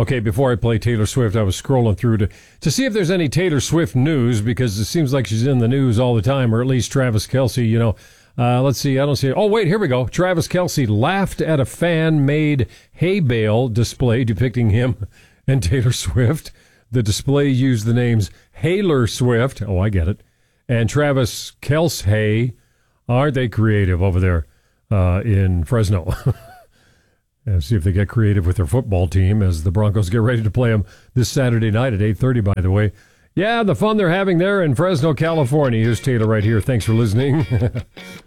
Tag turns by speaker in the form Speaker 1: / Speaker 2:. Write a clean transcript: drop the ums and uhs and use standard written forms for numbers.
Speaker 1: Okay, before I play Taylor Swift, I was scrolling through to see if there's any Taylor Swift news, because it seems like she's in the news all the time, or at least Travis Kelce, let's see, I don't see it. Oh, wait, here we go. Travis Kelce laughed at a fan-made hay bale display depicting him and Taylor Swift. The display used the names Taylor Swift, oh, I get it, and Travis Kelce. Aren't they creative over there in Fresno? And see if they get creative with their football team as the Broncos get ready to play them this Saturday night at 8:30, by the way. Yeah, the fun they're having there in Fresno, California. Here's Taylor right here. Thanks for listening.